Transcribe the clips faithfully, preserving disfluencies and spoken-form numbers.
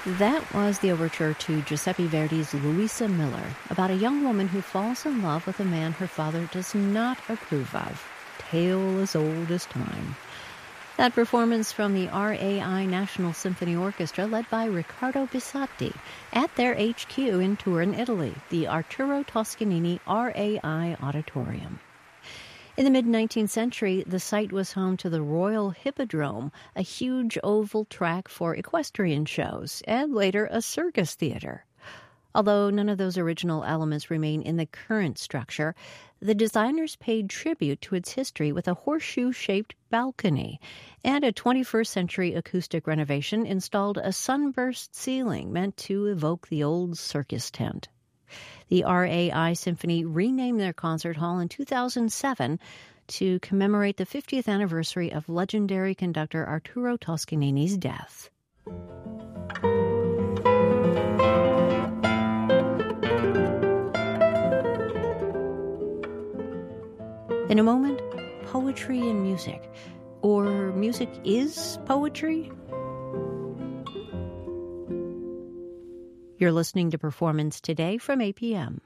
That was the overture to Giuseppe Verdi's Louisa Miller, about a young woman who falls in love with a man her father does not approve of. Tale as old as time. That performance from the R A I National Symphony Orchestra, led by Riccardo Bisatti, at their H Q in Turin, Italy, the Arturo Toscanini R A I Auditorium. In the mid-nineteenth century, the site was home to the Royal Hippodrome, a huge oval track for equestrian shows, and later a circus theater. Although none of those original elements remain in the current structure, the designers paid tribute to its history with a horseshoe-shaped balcony, and a twenty-first century acoustic renovation installed a sunburst ceiling meant to evoke the old circus tent. The R A I Symphony renamed their concert hall in two thousand seven to commemorate the fiftieth anniversary of legendary conductor Arturo Toscanini's death. In a moment, poetry and music. Or music is poetry? You're listening to Performance Today from A P M.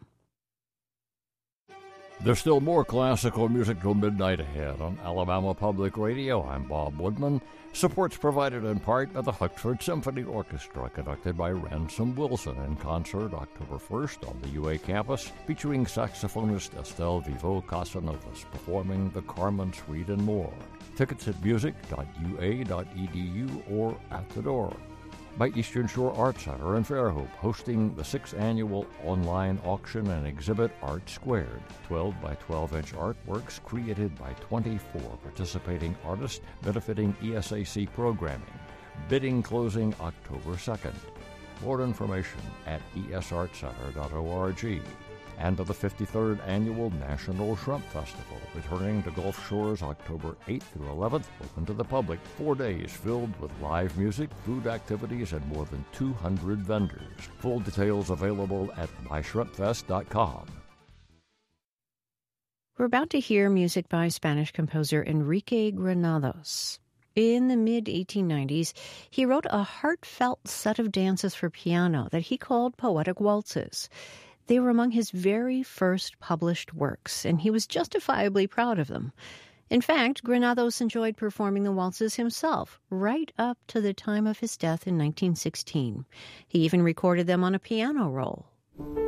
There's still more classical music till midnight ahead on Alabama Public Radio. I'm Bob Woodman. Support's provided in part by the Huckford Symphony Orchestra, conducted by Ransom Wilson, in concert October first on the U A campus, featuring saxophonist Estelle Vivo Casanovas performing the Carmen Suite and more. Tickets at music dot u a dot e d u or at the door. By Eastern Shore Art Center in Fairhope, hosting the sixth annual online auction and exhibit Art Squared, twelve by twelve inch artworks created by twenty-four participating artists benefiting E S A C programming. Bidding closing October second. More information at e s art center dot org. And to the fifty-third Annual National Shrimp Festival, returning to Gulf Shores October eighth through eleventh, open to the public. Four days filled with live music, food activities, and more than two hundred vendors. Full details available at my shrimp fest dot com. We're about to hear music by Spanish composer Enrique Granados. In the mid eighteen nineties, he wrote a heartfelt set of dances for piano that he called Poetic Waltzes. They were among his very first published works, and he was justifiably proud of them. In fact, Granados enjoyed performing the waltzes himself, right up to the time of his death in nineteen sixteen. He even recorded them on a piano roll.